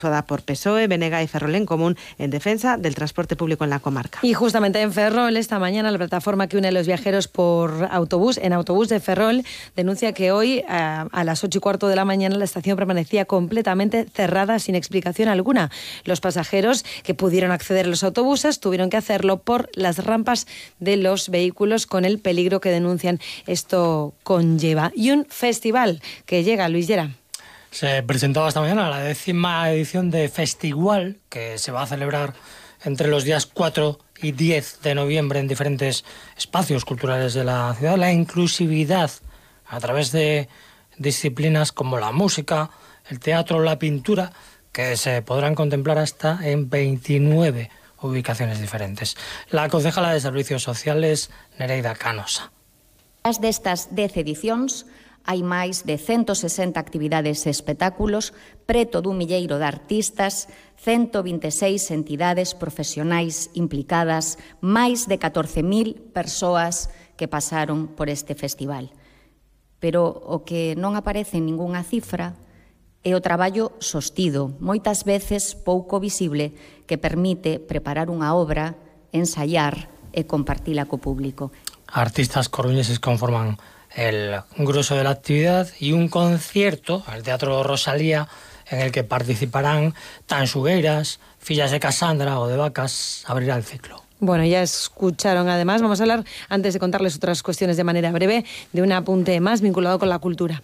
por PSOE, BNG y Ferrol en Común en defensa del transporte público en la comarca. Y justamente en Ferrol, esta mañana, la plataforma que une a los viajeros por autobús, en autobús de Ferrol, denuncia que hoy a las 8:15 de la mañana la estación permanecía completamente cerrada sin explicación alguna. Los pasajeros que pudieron acceder a los autobuses tuvieron que hacerlo por las rampas de los vehículos, con el peligro que denuncian esto conlleva. Y un festival que llega, Luis Llera. Se presentaba esta mañana la 10ª edición de Festigual, que se va a celebrar entre los días 4 y 10 de noviembre en diferentes espacios culturales de la ciudad. La inclusividad a través de disciplinas como la música, el teatro o la pintura, que se podrán contemplar hasta en 29 ubicaciones diferentes. La concejala de Servicios Sociales, Nereida Canosa. Destas 10 edicións, hai máis de 160 actividades e espectáculos, preto dun milleiro de artistas, 126 entidades profesionais implicadas, máis de 14.000 persoas que pasaron por este festival. Pero o que non aparece en ningunha cifra é o traballo sostido, moitas veces pouco visible, que permite preparar unha obra, ensaiar e compartila co público. Artistas coruñeses conforman el grueso de la actividad y un concierto al Teatro Rosalía en el que participarán Tanxugueiras, Fillas de Casandra o de Vacas, abrirá el ciclo. Bueno, ya escucharon además, vamos a hablar, antes de contarles otras cuestiones de manera breve, de un apunte más vinculado con la cultura.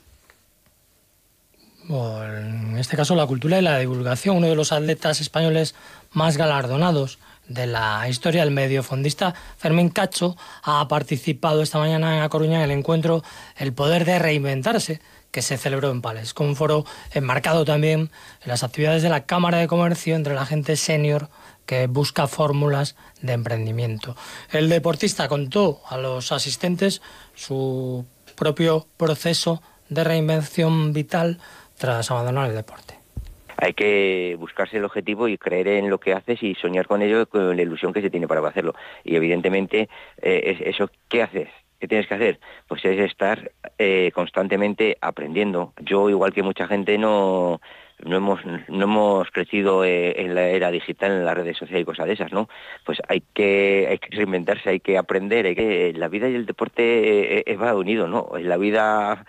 En este caso la cultura y la divulgación. Uno de los atletas españoles más galardonados de la historia, el mediofondista Fermín Cacho, ha participado esta mañana en A Coruña en el encuentro El Poder de Reinventarse, que se celebró en Pales, con un foro enmarcado también en las actividades de la Cámara de Comercio entre la gente senior que busca fórmulas de emprendimiento. El deportista contó a los asistentes su propio proceso de reinvención vital tras abandonar el deporte. Hay que buscarse el objetivo y creer en lo que haces y soñar con ello, con la ilusión que se tiene para hacerlo. Y evidentemente, eso, ¿qué haces? ¿Qué tienes que hacer? Pues es estar constantemente aprendiendo. Yo, igual que mucha gente, no hemos crecido en la era digital, en las redes sociales y cosas de esas, ¿no? Pues hay que reinventarse, hay que aprender, la vida y el deporte va unido, ¿no? La vida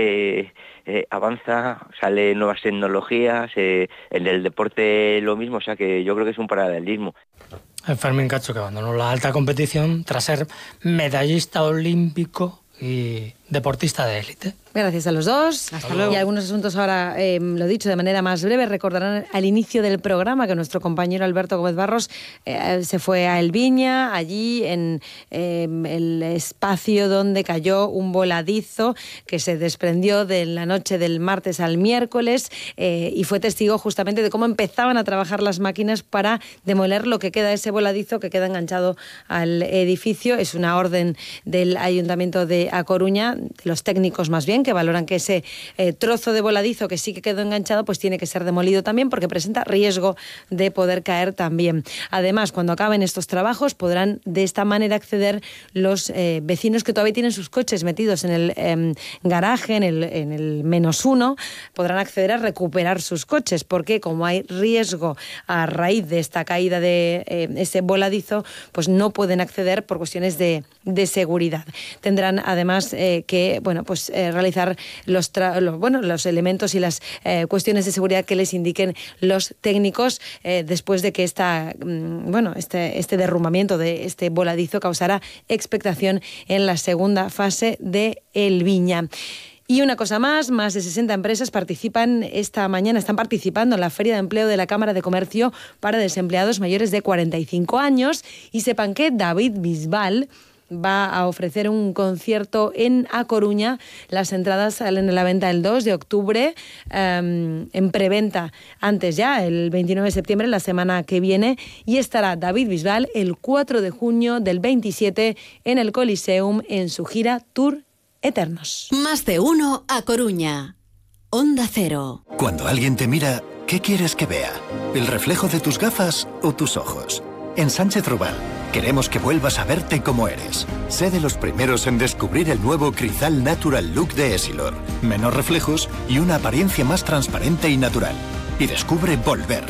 avanza, salen nuevas tecnologías, en el deporte lo mismo, o sea que yo creo que es un paralelismo. Fermín Cacho, que abandonó la alta competición tras ser medallista olímpico y deportista de élite. Gracias a los dos. Hasta luego. Y algunos asuntos ahora, lo dicho de manera más breve, recordarán al inicio del programa que nuestro compañero Alberto Gómez Barros se fue a El Viña, allí en el espacio donde cayó un voladizo que se desprendió de la noche del martes al miércoles y fue testigo justamente de cómo empezaban a trabajar las máquinas para demoler lo que queda de ese voladizo que queda enganchado al edificio. Es una orden del Ayuntamiento de A Coruña, de los técnicos más bien, que valoran que ese trozo de voladizo que sí que quedó enganchado pues tiene que ser demolido también porque presenta riesgo de poder caer también. Además, cuando acaben estos trabajos podrán de esta manera acceder los vecinos que todavía tienen sus coches metidos en el garaje, en el -1, podrán acceder a recuperar sus coches porque como hay riesgo a raíz de esta caída de ese voladizo, pues no pueden acceder por cuestiones de seguridad. Tendrán además que realizar los elementos y las cuestiones de seguridad que les indiquen los técnicos después de que este derrumbamiento de este voladizo causara expectación en la segunda fase de El Viña. Y una cosa más de 60 empresas están participando en la Feria de Empleo de la Cámara de Comercio para desempleados mayores de 45 años y sepan que David Bisbal va a ofrecer un concierto en A Coruña. Las entradas salen a la venta el 2 de octubre, en preventa antes ya, el 29 de septiembre, la semana que viene, y estará David Bisbal el 4 de junio del 27 en el Coliseum en su gira Tour Eternos. Más de uno A Coruña. Onda Cero. Cuando alguien te mira, ¿qué quieres que vea? ¿El reflejo de tus gafas o tus ojos? En Sánchez Rubal queremos que vuelvas a verte como eres. Sé de los primeros en descubrir el nuevo Crizal Natural Look de Essilor. Menos reflejos y una apariencia más transparente y natural. y descubre Volver,